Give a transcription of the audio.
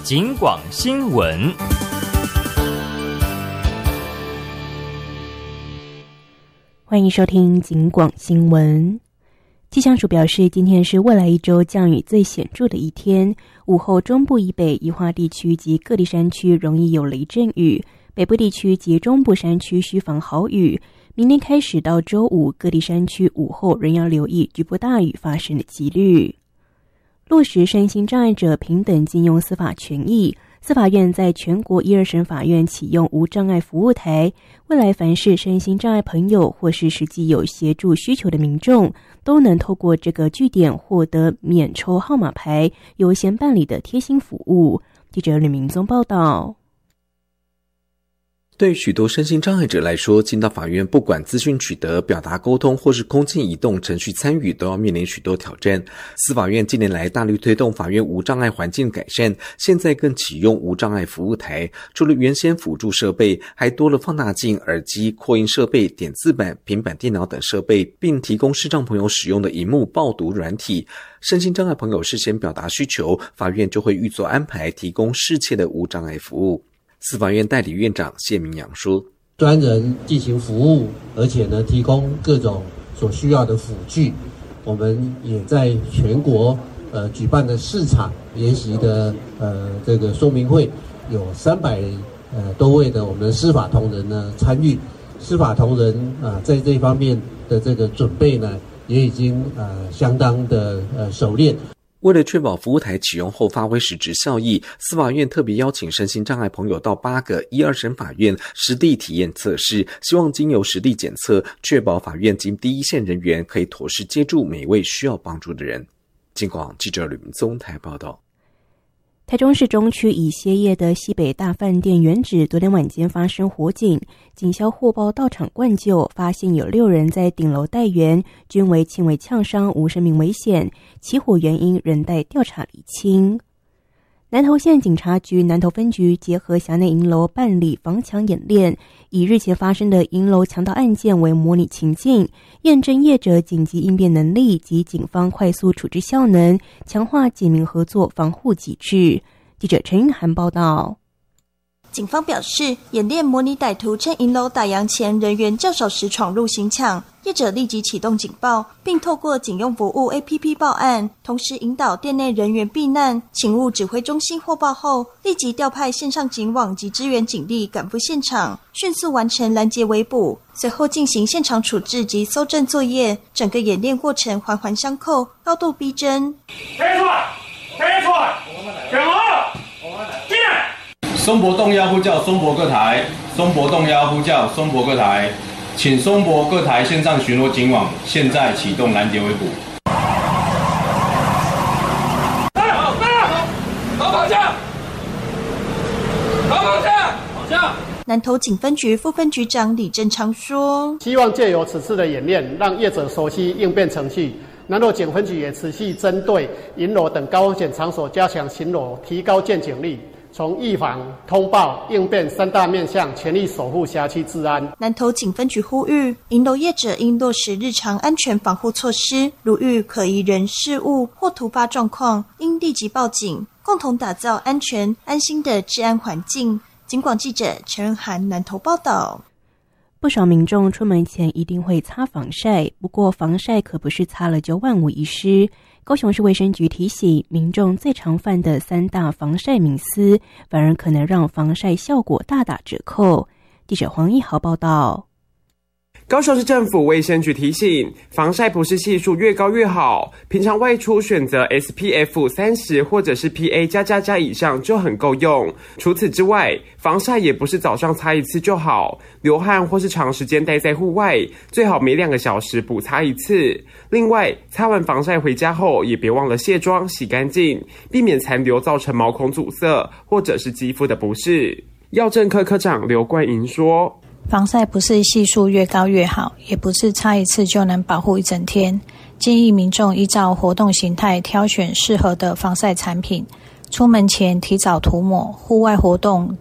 警广新闻。 欢迎收听警广新闻。气象署表示，今天是未来一周降雨最显著的一天，午后中部以北宜花地区及各地山区容易有雷阵雨，北部地区及中部山区需防豪雨。明天开始到周五，各地山区午后仍要留意局部大雨发生的几率。落实身心障碍者平等尽用司法权益，司法院在全国1、2审法院启用无障碍服务台，未来凡是身心障碍朋友或是实际有协助需求的民众，都能透过这个据点获得免抽号码牌、优先办理的贴心服务。记者吕明宗报道。 对许多身心障碍者来说，进到法院不管资讯取得、表达沟通或是空间移动、程序参与，都要面临许多挑战。司法院近年来大力推动法院无障碍环境改善，现在更启用无障碍服务台，除了原先辅助设备，还多了放大镜、耳机、扩音设备、点字板、平板电脑等设备，并提供视障朋友使用的萤幕报读软体。身心障碍朋友事先表达需求，法院就会预做安排，提供适切的无障碍服务。司法院代理院长谢明阳说， 专人进行服务，而且呢提供各种所需要的辅具。我们也在全国举办的市场研习的这个说明会，有300多位的我们的司法同仁呢参与。司法同仁在这方面的这个准备呢也已经相当的熟练。 为了确保服务台启用后发挥实质效益，司法院特别邀请身心障碍朋友到8个1、2审法院实地体验测试，希望经由实地检测，确保法院及第一线人员可以妥善接住每位需要帮助的人。警广记者吕明宗台报道。 台中市中区已歇业的西北大饭店原址昨天晚间发生火警，警消获报到场灌救，发现有6人在顶楼待援，均为轻微呛伤，无生命危险，起火原因仍待调查厘清。南投县警察局南投分局结合辖内银楼办理防抢演练，以日前发生的银楼强盗案件为模拟情境，验证业者紧急应变能力及警方快速处置效能，强化警民合作防护机制。记者陈韵涵报道。 警方表示，演练模拟歹徒趁银楼打烊前人员较少时闯入行抢，业者立即启动警报，并透过警用服务 APP 报案，同时引导店内人员避难。勤务指挥中心获报后，立即调派线上警网及支援警力赶赴现场，迅速完成拦截围捕，随后进行现场处置及搜证作业。整个演练过程环环相扣，高度逼真。 推出来，选好，进来。松柏动腰呼叫松柏各台，松柏动腰呼叫松柏各台，请松柏各台线上巡逻警网现在启动拦截围捕。跑架！ 南投警分局副分局长李正昌说：“ 希望借由此次的演练，让业者熟悉应变程序。南投警分局也持续针对银楼等高风险场所加强巡逻，提高见警力。”从预防、通报、应变3大面向，全力守护辖区治安。 南投警分局呼吁，银楼业者应落实日常安全防护措施，如遇可疑人事物或突发状况，应立即报警，共同打造安全、安心的治安环境。警广记者陈仁涵南投报道。 不少民众出门前一定会擦防晒，不过防晒可不是擦了就万无一失。高雄市卫生局提醒，民众最常犯的3大防晒迷思，反而可能让防晒效果大打折扣。记者黄一豪报道。 高雄市政府卫生局提醒，防晒不是系数越高越好，平常外出选择 SPF 30或者是 PA+++ 以上就很够用。除此之外，防晒也不是早上擦一次就好，流汗或是长时间待在户外，最好每2个小时补擦一次。另外，擦完防晒回家后，也别忘了卸妆洗干净，避免残留造成毛孔阻塞或者是肌肤的不适。药政科科长刘冠莹说， 防晒不是系数越高越好，也不是擦一次就能保护一整天。建议民众依照活动形态挑选适合的防晒产品，出门前提早涂抹，户外活动